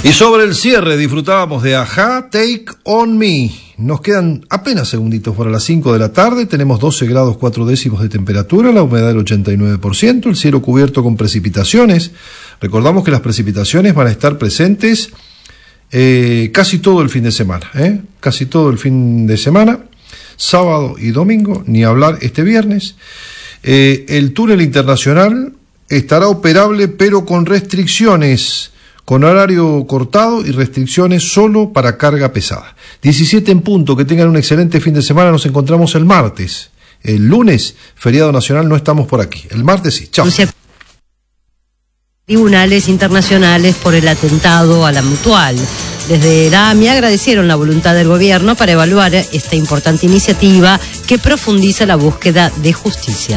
Y sobre el cierre disfrutábamos de A-ha, Take On Me. Nos quedan apenas segunditos para las 5 de la tarde. Tenemos 12 grados 4 décimos de temperatura, la humedad del 89%, el cielo cubierto con precipitaciones. Recordamos que las precipitaciones van a estar presentes casi todo el fin de semana, casi todo el fin de semana, sábado y domingo, ni hablar este viernes. El túnel internacional estará operable pero con restricciones, con horario cortado y restricciones solo para carga pesada. 17 en punto, que tengan un excelente fin de semana, nos encontramos el martes. El lunes, feriado nacional, no estamos por aquí. El martes sí, chao. Tribunales internacionales por el atentado a la Mutual. Desde la AMI agradecieron la voluntad del gobierno para evaluar esta importante iniciativa que profundiza la búsqueda de justicia.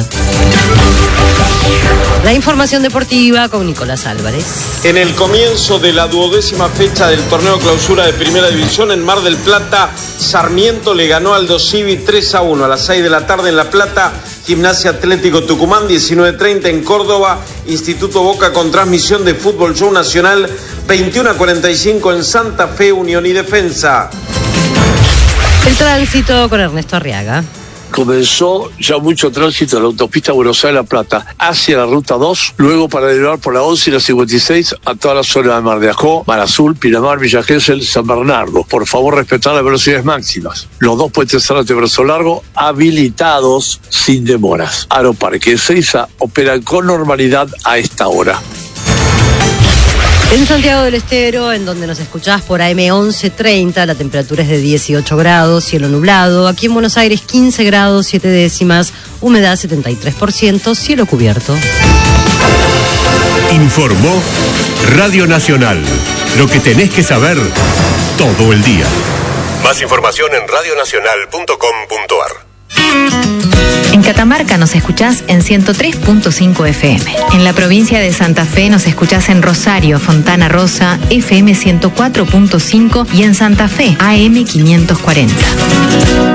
La información deportiva con Nicolás Álvarez. En el comienzo de la 12ª fecha del torneo clausura de Primera División en Mar del Plata, Sarmiento le ganó al Aldo Civi 3-1 a las 6 de la tarde en La Plata. Gimnasia Atlético Tucumán 19:30 en Córdoba. Instituto Boca con transmisión de Fútbol Show Nacional 21:45 en Santa Fe, Unión y Defensa. El tránsito con Ernesto Arriaga. Comenzó ya mucho tránsito en la autopista Buenos Aires-La Plata hacia la ruta 2, luego para derivar por la 11 y la 56 a toda la zona de Mar de Ajó, Mar Azul, Pinamar, Villa Gesell, San Bernardo. Por favor, respetar las velocidades máximas. Los dos puentes cerrados de brazo largo habilitados sin demoras. Aeroparque Ezeiza operan con normalidad a esta hora. En Santiago del Estero, en donde nos escuchás por AM 1130, la temperatura es de 18 grados, cielo nublado. Aquí en Buenos Aires 15 grados 7 décimas, humedad 73%, cielo cubierto. Informó Radio Nacional. Lo que tenés que saber todo el día. Más información en radionacional.com.ar. En Catamarca nos escuchás en 103.5 FM. En la provincia de Santa Fe nos escuchás en Rosario, Fontana Rosa, FM 104.5 y en Santa Fe, AM 540.